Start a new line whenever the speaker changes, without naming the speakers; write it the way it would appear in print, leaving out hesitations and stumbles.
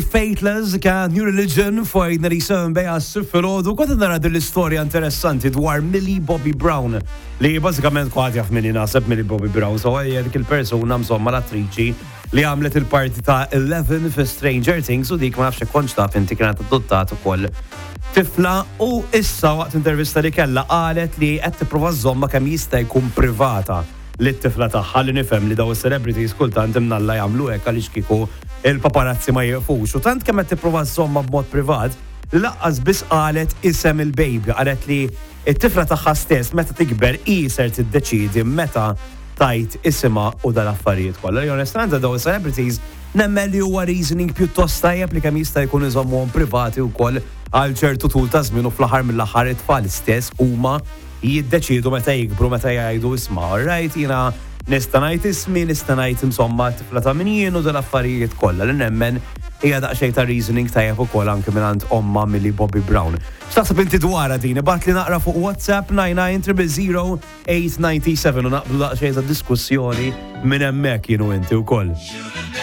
Fateless kan New Religion fojna li sewin beja s-siffirodu kont nara din l-istorja interessanti dwar Millie Bobby Brown li bażikament kwad jaf minni naħseb Millie Bobby Brown so hija dik il-persuna insomma l-attriċi li għamlet il-parti ta' 11 fi Stranger Things u dik ma nafx konx taf inti kienet adottat ukoll tifla u issa waqt intervista li kellha qalet li qed tipprova żomma kemm jista' jkun privata li t-tifla tagħha li nifhem li daw is-celebrities kultant imnalla jagħmlu hekk għaliex kieku il-paparazzi ma jieqfux. U tant kemm qed tipprova żomma b'mod privat, laqqas biss qalet isem il-baby, qalet li t-tifla tagħha stess meta tikber hi ser tiddeċiedi meta tajt isimha u dal-affarijiet kollha. Onestament daw is-celebrities nemmen li huwa reasoning pjuttost tajjeb li kemm jista' jkun iżommuhom privati wkoll għal ċertu tul ta' żmien u fl-aħħar mill-aħħar it-tfal stess huma jiddeċiedu meta jikbru meta jgħidu isma' alright jiena nista' ngħid ismi, nista' ngħid insomma tifla ta' min jien u dal-affarijiet kollha li nemmen hija daqsxejn ta' reasoning tajjeb ukoll anke mingħand omma Millie Bobby Brown. X'taħseb inti dwarha din ibgħat li naqra fuq WhatsApp 99 u naqblu daqsxejn ta' diskussjoni minn hemmhekk jienu inti wkoll.